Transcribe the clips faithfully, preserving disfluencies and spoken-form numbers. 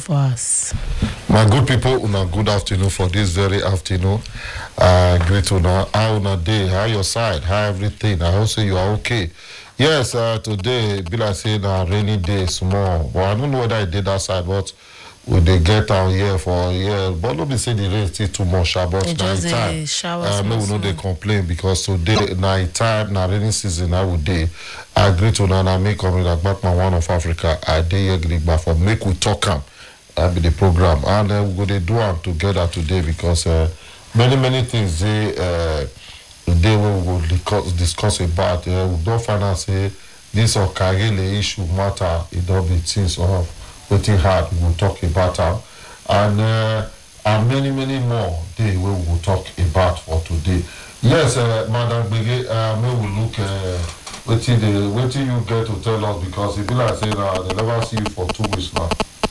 for us. My good people, una good afternoon for this very afternoon. Uh, great una, how una day, how your side, how everything. I hope say you are okay. Yes, uh, today, be like saying a rainy day, small. Well, I don't know whether I did that side, but we they get out here for yeah. But not be say the rain still too much. But It night just time, a shower. uh, small, me we know small. they complain because today night time, na rainy season. I would day. I agree to na na make coming like Batman one of Africa. I day agree, but for make we talk am. That be the program, and uh, we're going to do them together today because uh, many many things they uh, they will we'll discuss, discuss about. Uh, we don't find out say this or Kagele issue matter. It don't be things of waiting hard. We will talk about them, and uh, and many many more they we will talk about for today. Yes, uh, Madam Bege, uh, me will look. Uh, waiting the waiting you get to tell us because if you like say uh, they never see you for two weeks now.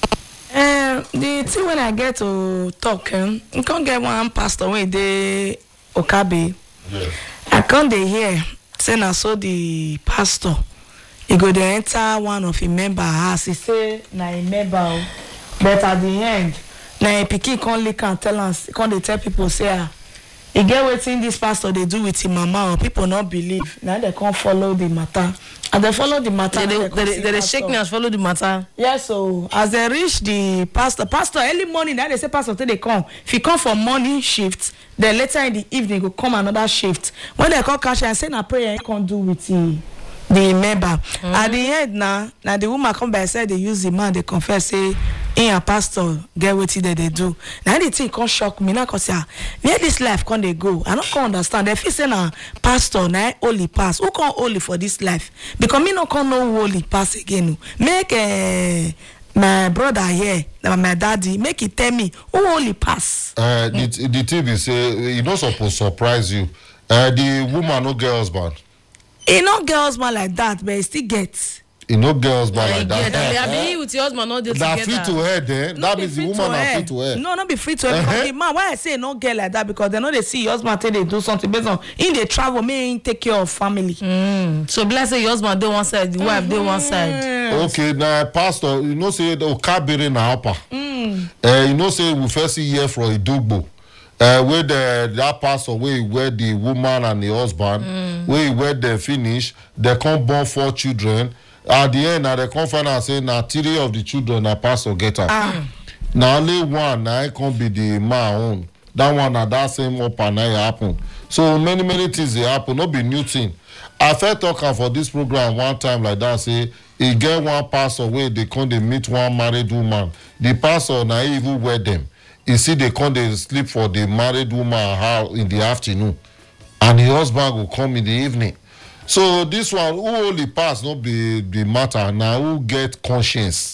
Um, the thing when I get to talk, um, I can't get one pastor when they Okabe. Yes. I can't dey hear. Say na so the pastor, he go dey enter one of him member house. He say na him member, o. But at the end, na him pikin come lick and tell us, come dey tell people say ah, he get wetin this pastor dey do with him mama, or people not believe. Now they can't follow the matter. And they follow the matter. They now they come they see they, they pastor. shake me and follow the matter. Yes, so as they reach the pastor, pastor early morning, now they say pastor till they come. If he come for morning shift, then later in the evening go come another shift. When they call cash and say na prayer, he can't do with the the member. Mm-hmm. At the end now, now the woman come by say they use the man, they confess say in a pastor get what they they do. Now the thing can't shock me. Now cause say where this life can they go? I don't can understand. If you say na pastor na only pass, who can only for this life? Because me no can no only pass again. Make uh, my brother here, my daddy, make it tell me who only pass. Uh, the the thing is say e no suppose surprise you. Uh, the woman no get husband. He no get husband like that, but he still gets. E no get husband like Yeah, that. that I be with your husband not dey That together. free to her then. No That be means the free woman to are her. free to her. No, not be free to her. Uh-huh. Because the man, why I say no get like that? Because they know they see your husband till they do something based on in they travel, may him take care of family. Mm. So be like say your husband dey one side, the wife dey one side. Okay, now pastor, you know say the Okabere na upper. Mm. Uh, you know say we first see here from Idugbo. Uh, where the that pastor where where the woman and the husband mm. where where they finish, they come born four children. At the end, now they come find out say now three of the children na pastor get her. Ah. Now only one now it can be the man own. That one na that same up and now happen. So many many things they happen. Not be new thing. I felt talking for this program one time like that say he get one pastor where they come they meet one married woman. The pastor na even wed them. You see they come they sleep for the married woman house in the afternoon, and the husband will come in the evening. So this one who only pass not be the matter now. Who get conscience?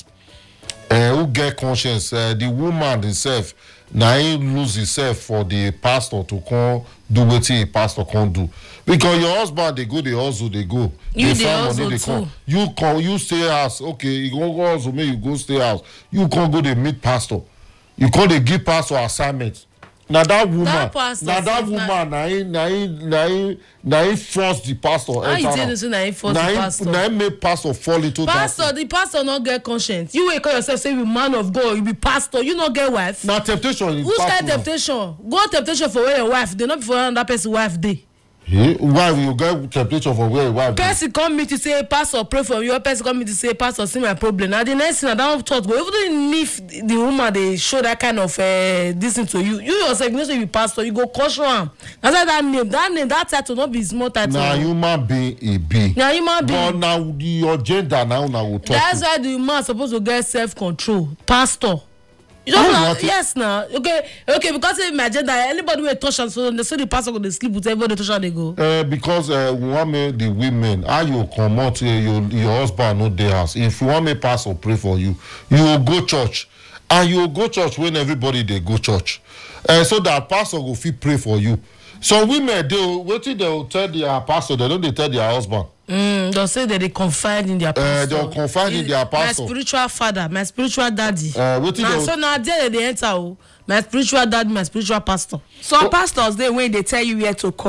Uh, who get conscience? Uh, the woman herself now he lose himself for the pastor to come do what the pastor can't do. Because your husband they go they hustle they go. You they dey hustle they too. come. You come you stay house. Okay, you go go hustle me you go stay house. You can't go they meet pastor. You can't they give pastor assignment. Now that woman, That pastor now that safe woman, now he, now he, now he, now he force the pastor. How you enter tell am. me say na him force the Now he- pastor? Now he make pastor fall into Pastor, that. the pastor not get conscience. You will call yourself say you man of God, you be pastor, you not get wife. Now temptation. is Who's pastor kind now. temptation? Go temptation for where your wife, they not be for another person wife dey. Eh, why will you get temptation for where why? Person come meet you say pastor pray for you, person come meet you say pastor see my problem. Now the next thing I don't church go even if the woman they show that kind of uh, this thing to you, you yourself you know say you be pastor, you go caution am. That's why that name, that name, that title not be small title. Now human being a be. Now human being. But now the- your gender now now will talk. That's to. why the man supposed to get self control. Pastor. You Oh, don't know, what? yes now. Okay, okay, because in my agenda, anybody will touch am, so they say the pastor go dey sleep with everybody touch am they go. Uh, because uh, we want me the women, how you come out uh, your your husband no dey house. If you want me pastor pray for you, you will go church, and you will go church when everybody they go church, uh, so that pastor will fit pray for you. Some women they wetin they will tell their pastor, they don't they tell their husband. Mm, they'll say that they confide in their pastor. Uh, they'll confide in their pastor. My spiritual father, my spiritual daddy. Uh, wetin Now, they- so now there they enter. Oh, my spiritual daddy, my spiritual pastor. Some pastors they when they tell you where to come.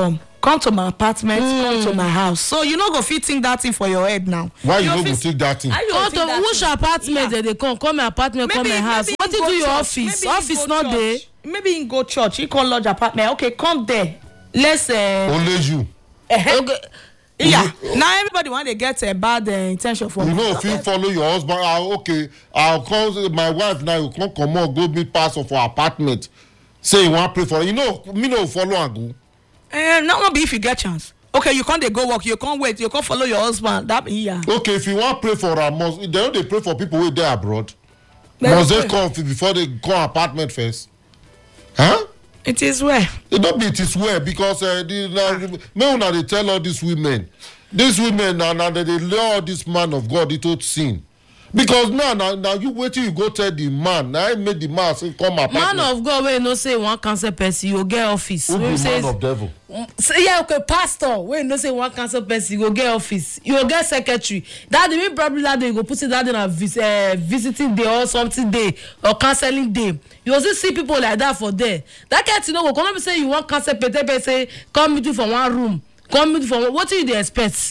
come to my apartment, mm. come to my house. So you no go fit think that thing for your head now. Why you no go think that thing? Come to which apartment yeah. they come? Come my apartment, maybe, come my house. What do you do your office? Maybe office not there. Maybe you go church. You call lodge apartment. Okay, come there. Let's. Uh, Only you. Uh, okay. Yeah. Now everybody want to get a bad uh, intention for. You know, if you follow your husband, uh, okay, I'll call my wife now. You come come on, go meet pastor for apartment. Say you want to pray for. You know, me no follow and go. Uh, not not be if you get chance. Okay, you can't go work. You can't wait. You can't follow your husband. That yeah. Okay, if you want to pray for a must, they don't they pray for people who there abroad. They must they come before they come apartment first? Huh? It is where. It don't be it is where because uh, the uh, men now they tell all these women, these women now now they lay all this man of God it would sin. Because now, now, now you wait till you go tell the man. Now I made the man say come apartment. Man of God, wey no say one cancer person, you go get office. Who be man says, of devil? Say yeah, okay, pastor. Wey no say one cancer person, you go get office. You go get secretary. That the mean probably that day you go put it that in a vis uh, visiting day or something day or counseling day. You also see people like that for there. That can't you know go come be say you want cancer person, say come meet you for one room, come meet you for what do you dey expect?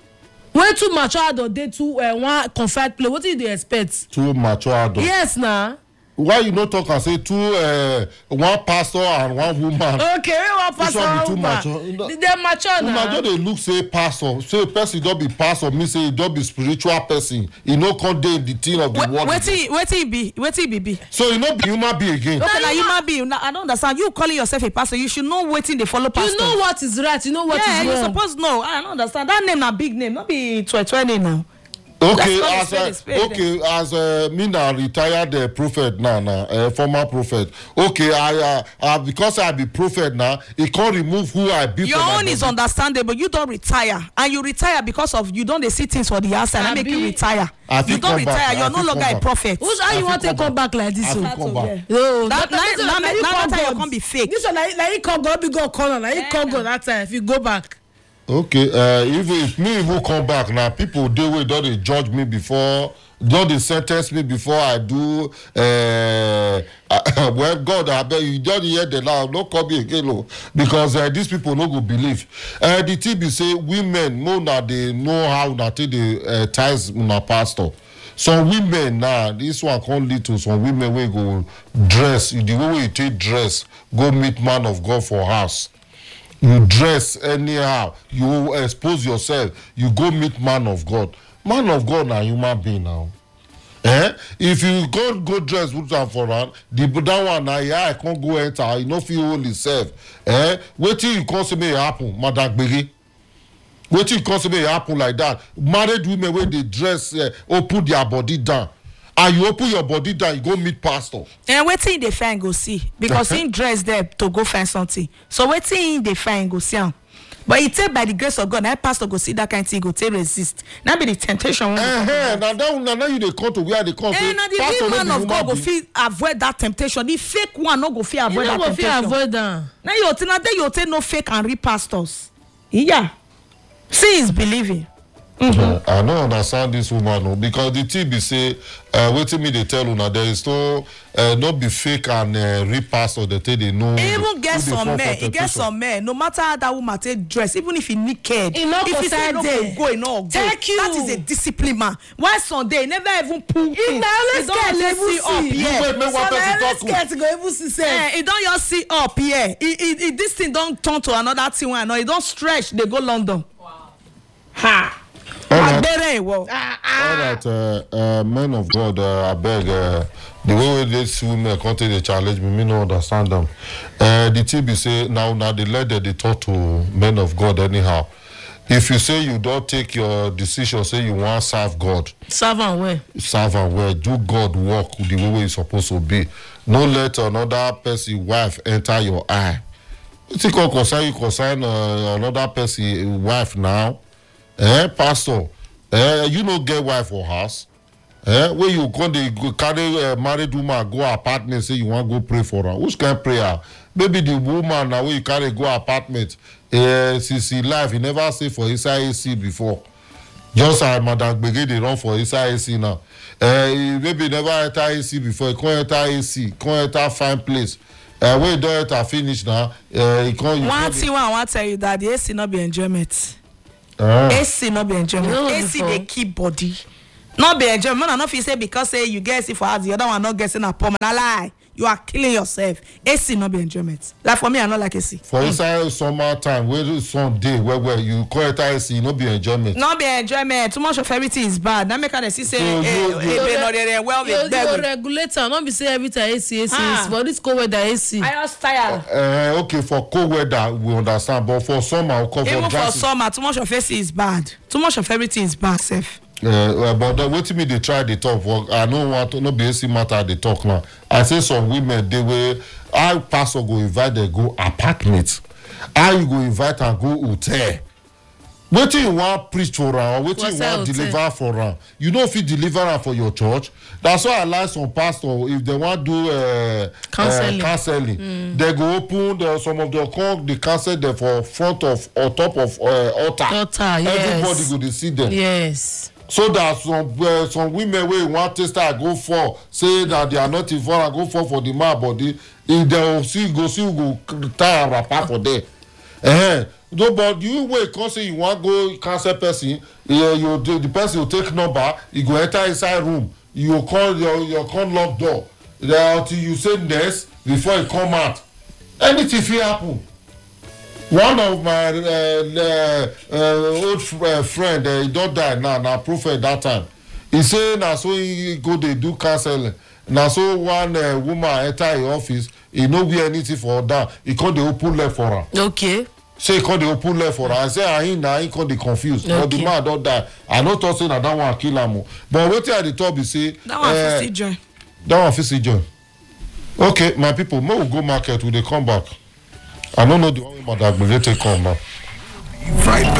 Wey too mature adult dey too uh, one confide play wetin you dey expect. Too mature adult. Yes na. Why you no talk and say two uh, one pastor and one woman. Okay wey one pastor and one woman. They mature na. Una just dey look say pastor say person don be pastor mean say e don be spiritual person e no come dey the thing of the we, world. wetin wetin e be wetin e be be. So e no be human being again. Okay na human being I don't understand you calling yourself a pastor you should know wetin dey follow pastor. You know what is right you know what yeah, is wrong. Yeah you suppose know I don't understand that name na big name no be twe twe name now. Okay, as uh, spade, okay, as uh, me now retired uh, prophet now, now uh, former prophet. Okay, I uh, uh, because I be prophet now, it can't remove who I be. Your own is understandable. You don't retire, and you retire because of you don't see things for the outside. I make you retire. You don't retire. You're no longer a prophet. Who's how you want to come back like this? No, that that time you can't be fake. This one like like you come go be go corner. Like you come go that time if you go back. Okay, uh, if, if me even come back now, people they will don't they judge me before, don't they sentence me before I do. Uh, uh, well, God, I bet you don't hear the law. No come me again, no, because uh, these people no go believe. Uh, the T B say women more now they know how that they uh, ties na pastor. Some women now, this one can't lead to some women will go dress the way you take dress, go meet man of God for house. You dress anyhow, you expose yourself, you go meet man of God. Man of God na human being now. Eh? If you go go dress with am for am, the that one na yeah, I can't go enter, you no fit hold himself. Eh? Wetin you come say may happen, Madam Gbege? Wetin you come say may happen like that? Married women wey dey dress uh, open their body down. And you open your body down, you go meet pastor. And wetin dey find go see because he dress there to go find something. So wetin dey find go see am. But he take by the grace of God, na pastor go see that kind thing, go take resist. Na be the temptation. Eh, eh, na that na now you dey come to where they come. Eh, na the real man of God go fit avoid that temptation. The fake one no go fit avoid that temptation. You no go fit avoid am. Na you take na there you take no fake and real pastors. Yeah. See is believing. Mm-hmm. Uh, I don't understand this woman no, because the T B say uh, waiting me they tell you now there is no uh, not be fake and uh, real pastor they tell they know. Even get some men, it get some men. No matter how that woman take dress, even if he naked, if he say no go go, no go. Thank you. That is a discipline man. Why Sunday never even pull through? He don't see up here. Wait, make one person talk. Scared to go even see say. Eh, he don't just see up here. He, he, he, this thing don't turn to another thing. No, he don't stretch. They go London. Wow. Ha. All right, all right uh, uh, men of God, uh, I beg, uh, the way they see women come to the challenge me, me no understand them. Uh, the T B say now, now they let them, they talk to men of God anyhow. If you say you don't take your decision, say you want to serve God. Serve and where? Serve and where. Do God work the way it's supposed to be. No let another person's wife enter your eye. You think you concern, you concern uh, another person's wife now? Eh, pastor, eh, you no get wife for house. Eh, where you go, they go carry a uh, married woman go apartment, say you want to go pray for her. Which kind of prayer? Maybe the woman now where you carry go apartment, eh, since he life, he never say for inside A C before. Just as Madam Gbege, they run for inside A C now. Eh, maybe never enter A C before, he can't enter A C, can't enter fine place. uh, when you don enter finish now uh, you come you one come thing wey I wan tell you that the A C no be enjoyment. uh, A C no be enjoyment. No, A C before. dey keep body. No be enjoyment. Man, I no fit say because say you get A C for house, the other one not getting a pump. Na lie. You are killing yourself. A C no be enjoyment. Like for me, I no like A C. for inside summer time wey the sun dey well well you come enter A C no be enjoyment. No be enjoyment. Too much of everything is bad. That make her dey see say, So eh, you- you- eh, no dey well you with them. you regulator no be say every time A C A C Ah. A C for this cold weather A C. I just tired. Uh, okay for cold weather we understand but for summer we come Even for for dry summer, too much of A C is bad. Too much of everything is bad, sef. uh, but the, wetin me dey try dey talk for I no want to no be A C matter I dey talk now I say some women dey wey how pastor go invite dem go apartment how you go invite am go hotel wetin you wan preach for am or wetin What's you that wan hotel? deliver for am you no fit deliver am for your church that's why I like some pastor if dem wan do uh, Counseling. uh, counseling mm. dem go open the, some of dem come dey counsel dem for front of or top of uh, altar Altar, yes. everybody go dey see dem. Yes. So that some uh, some women wey wan taste am go fall say that they are not involved go fall for the man body if dem see go see go tie am wrapper for there. Uh-huh. No, but you wey come say you wan go cancel person uh, you the, the person go take number you go enter inside room you go call your your come lock door then until you say next before you come out anything fit happen. One of my uh, uh, uh, old f uh, friend uh, he don die now na prophet that time he say na so he go dey do counseling na so one uh, woman enter him office he no wear anything for her down he come dey open left for am Okay. say he come dey open left for am I say ah him na him come dey confused but the Okay. man don die I no talk say na that one kill am o but wetin I dey talk be say That one uh, fit still join. that one fit still join okay my people make we go market we dey come back I no know the one wey madam agbere take come now. Right